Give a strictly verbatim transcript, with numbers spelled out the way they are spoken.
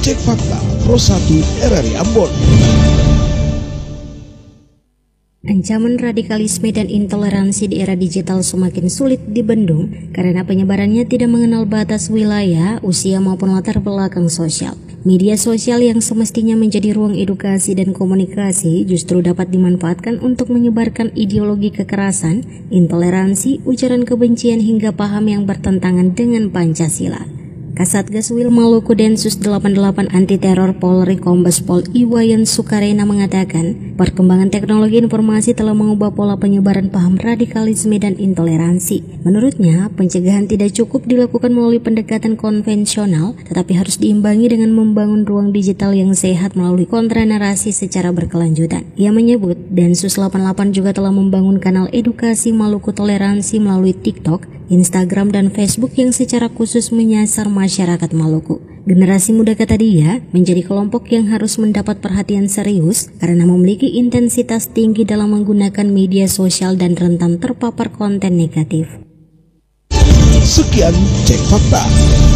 Cek Fakta Pro satu R R I Ambon. Ancaman radikalisme dan intoleransi di era digital semakin sulit dibendung karena penyebarannya tidak mengenal batas wilayah, usia maupun latar belakang sosial. Media sosial yang semestinya menjadi ruang edukasi dan komunikasi justru dapat dimanfaatkan untuk menyebarkan ideologi kekerasan, intoleransi, ujaran kebencian hingga paham yang bertentangan dengan Pancasila. Kasatgas Wil Maluku Densus delapan puluh delapan Anti Teror Polri Kombes Pol Iwayan Sukarena mengatakan, perkembangan teknologi informasi telah mengubah pola penyebaran paham radikalisme dan intoleransi. Menurutnya, pencegahan tidak cukup dilakukan melalui pendekatan konvensional, tetapi harus diimbangi dengan membangun ruang digital yang sehat melalui kontranarasi secara berkelanjutan. Ia menyebut, Densus delapan puluh delapan juga telah membangun kanal edukasi Maluku Toleransi melalui TikTok, Instagram, dan Facebook yang secara khusus menyasar masyarakat Maluku. Generasi muda, kata dia, menjadi kelompok yang harus mendapat perhatian serius karena memiliki intensitas tinggi dalam menggunakan media sosial dan rentan terpapar konten negatif. Sekian Cek Fakta.